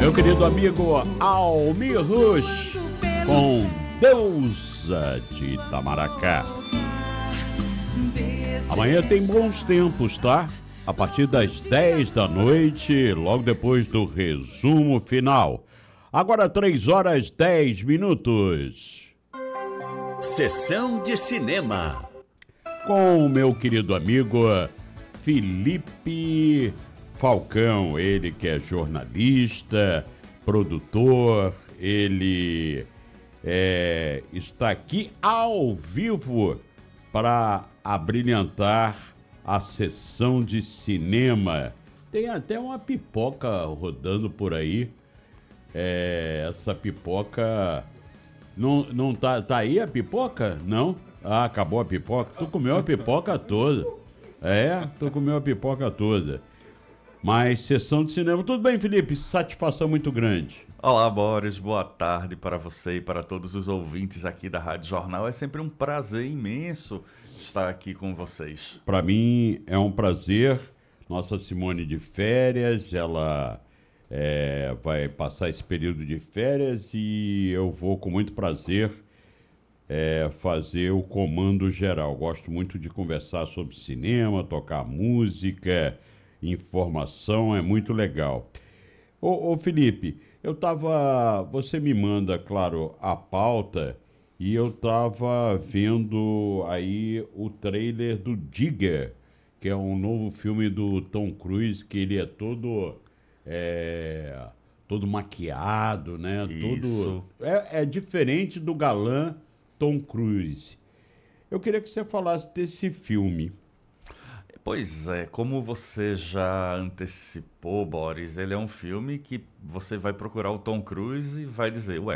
Meu querido amigo Almir Rush com Deusa de Itamaracá. Amanhã tem bons tempos, tá? A partir das 10 da noite, logo depois do resumo final. Agora 3h10. Sessão de cinema. Com o meu querido amigo Felipe Falcão, ele que é jornalista, produtor, ele está aqui ao vivo para abrilhantar a sessão de cinema. Tem até uma pipoca rodando por aí. Essa pipoca... Não tá aí a pipoca? Não? Ah, acabou a pipoca? Tu comeu a pipoca toda. Tu comeu a pipoca toda. Mas sessão de cinema. Tudo bem, Felipe? Satisfação muito grande. Olá, Boris. Boa tarde para você e para todos os ouvintes aqui da Rádio Jornal. É sempre um prazer imenso estar aqui com vocês. Para mim é um prazer. Nossa Simone de férias, ela vai passar esse período de férias e eu vou com muito prazer fazer o comando geral. Gosto muito de conversar sobre cinema, tocar música, informação, é muito legal. Ô Felipe, você me manda, claro, a pauta e eu estava vendo aí o trailer do Digger, que é um novo filme do Tom Cruise, que ele é todo maquiado, né? Isso. É diferente do galã Tom Cruise. Eu queria que você falasse desse filme. Pois é, como você já antecipou, Boris, ele é um filme que você vai procurar o Tom Cruise e vai dizer, ué,